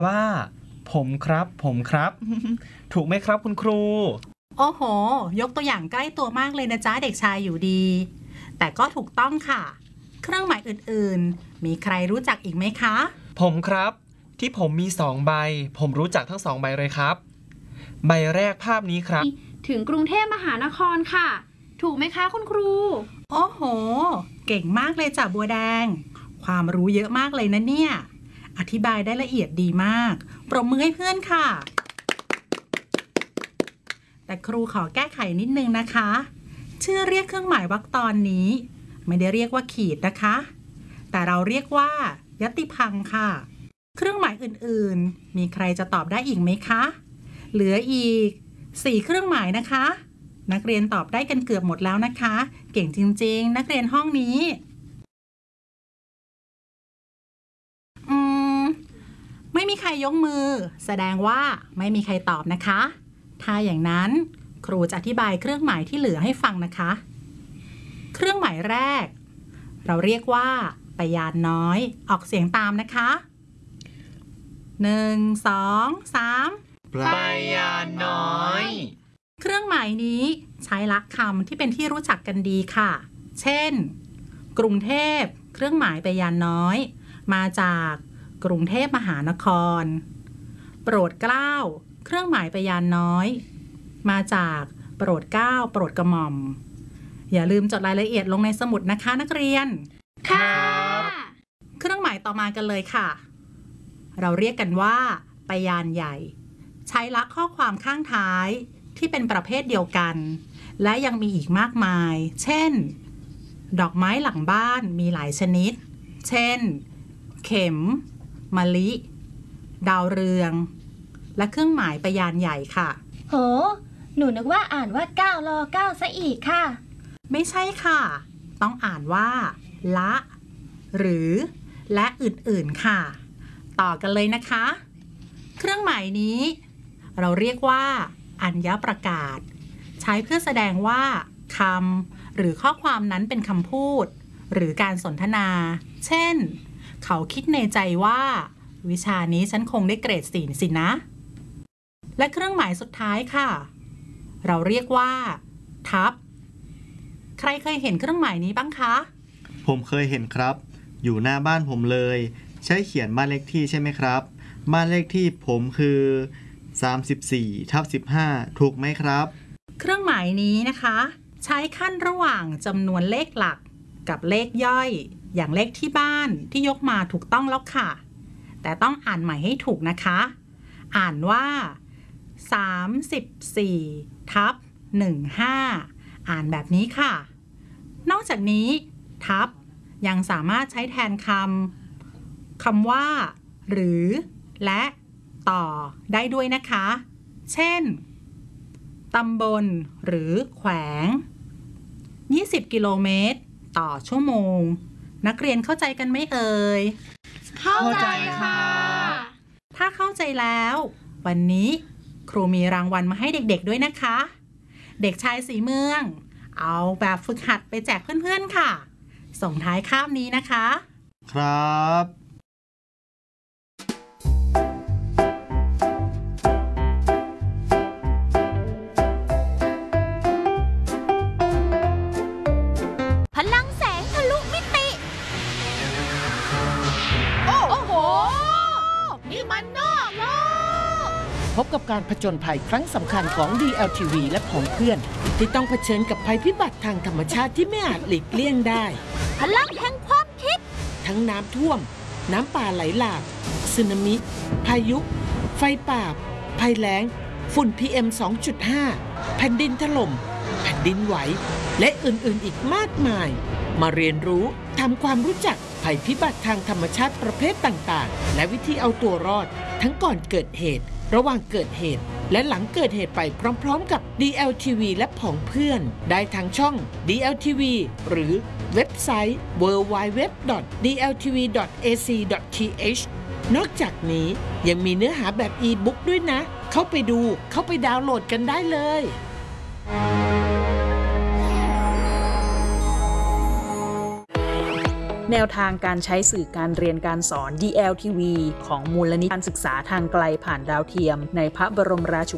ว่าผมครับ ถูกไหมครับคุณครูโอ้โหยกตัวอย่างใกล้ตัวมากเลยนะจ๊ะเด็กชายอยู่ดีแต่ก็ถูกต้องค่ะเครื่องหมายอื่นๆมีใครรู้จักอีกไหมคะผมครับที่ผมมี2ใบผมรู้จักทั้ง2ใบเลยครับใบแรกภาพนี้ครับถึงกรุงเทพมหานครค่ะถูกไหมคะคุณครูโอ้โหเก่งมากเลยจ้ะบัวแดงความรู้เยอะมากเลยนะเนี่ยอธิบายได้ละเอียดดีมากปรบมือให้เพื่อนค่ะแต่ครูขอแก้ไขนิดนึงนะคะชื่อเรียกเครื่องหมายวรรคตอนนี้ไม่ได้เรียกว่าขีดนะคะแต่เราเรียกว่ายติพังค์ค่ะเครื่องหมายอื่นๆมีใครจะตอบได้อีกไหมคะเหลืออีก4เครื่องหมายนะคะนักเรียนตอบได้กันเกือบหมดแล้วนะคะเก่งจริงๆนักเรียนห้องนี้ไม่มีใครยกมือแสดงว่าไม่มีใครตอบนะคะถ้าอย่างนั้นครูจะอธิบายเครื่องหมายที่เหลือให้ฟังนะคะเครื่องหมายแรกเราเรียกว่าปยานน้อยออกเสียงตามนะคะ1 2 3 ปยานน้อยเครื่องหมายนี้ใช้ละคำที่เป็นที่รู้จักกันดีค่ะเช่นกรุงเทพเครื่องหมายปยานน้อยมาจากกรุงเทพมหานครโปรดเกล้าเครื่องหมายปยานน้อยมาจากโปรดเกล้าโปรดกระหม่อมอย่าลืมจดรายละเอียดลงในสมุดนะคะนักเรียนครับเครื่องหมายต่อมากันเลยค่ะเราเรียกกันว่าปยานใหญ่ใช้ละข้อความข้างท้ายที่เป็นประเภทเดียวกันและยังมีอีกมากมายเช่นดอกไม้หลังบ้านมีหลายชนิดเช่นเข็มมะลิดาวเรืองและเครื่องหมายปยานใหญ่ค่ะโหหนูนึกว่าอ่านว่า9 รอ 9ซะอีกค่ะไม่ใช่ค่ะต้องอ่านว่าละหรือและอื่นๆค่ะต่อกันเลยนะคะเครื่องหมายนี้เราเรียกว่าอัญญประกาศใช้เพื่อแสดงว่าคำหรือข้อความนั้นเป็นคำพูดหรือการสนทนาเช่นเขาคิดในใจว่าวิชานี้ฉันคงได้เกรด4สินะและเครื่องหมายสุดท้ายค่ะเราเรียกว่าทับใครเคยเห็นเครื่องหมายนี้บ้างคะผมเคยเห็นครับอยู่หน้าบ้านผมเลยใช้เขียนบ้านเลขที่ใช่ไหมครับบ้านเลขที่ผมคือ34/15ถูกไหมครับเครื่องหมายนี้นะคะใช้ขั้นระหว่างจำนวนเลขหลักกับเลขย่อยอย่างเลขที่บ้านที่ยกมาถูกต้องแล้วค่ะแต่ต้องอ่านใหม่ให้ถูกนะคะอ่านว่า34/15อ่านแบบนี้ค่ะนอกจากนี้ทับยังสามารถใช้แทนคำว่าหรือและต่อได้ด้วยนะคะเช่นตำบลหรือแขวง20 กิโลเมตรต่อชั่วโมงนักเรียนเข้าใจกันไหมเอ่ยเข้าใจค่ะถ้าเข้าใจแล้ววันนี้ครูมีรางวัลมาให้เด็กๆด้วยนะคะเด็กชายสีเมืองเอาแบบฝึกหัดไปแจกเพื่อนๆค่ะส่งท้ายคาบนี้นะคะครับพลังแสงทะลุมิติโอ้โหนี่มันนอกโลกพบกับการผจญภัยครั้งสำคัญของ DLTV และของเพื่อนที่ต้องเผชิญกับภัยพิบัติทางธรรมชาติที่ไม่อาจหลีกเลี่ยงได้พลังแห่งความคิดทั้งน้ำท่วมน้ำป่าไหลหลากสึนามิพายุไฟป่าภัยแล้งฝุ่น PM 2.5 แผ่นดินถล่มแผ่นดินไหวและอื่นๆอีกมากมายมาเรียนรู้ทำความรู้จักภัยพิบัติทางธรรมชาติประเภทต่างๆและวิธีเอาตัวรอดทั้งก่อนเกิดเหตุระหว่างเกิดเหตุและหลังเกิดเหตุไปพร้อมๆกับ DLTV และผองเพื่อนได้ทางช่อง DLTV หรือเว็บไซต์ www.dltv.ac.th นอกจากนี้ยังมีเนื้อหาแบบอีบุ๊กด้วยนะเข้าไปดูเข้าไปดาวน์โหลดกันได้เลยแนวทางการใช้สื่อการเรียนการสอน DLTV ของมูลนิธิการศึกษาทางไกลผ่านดาวเทียมในพระบรมราชู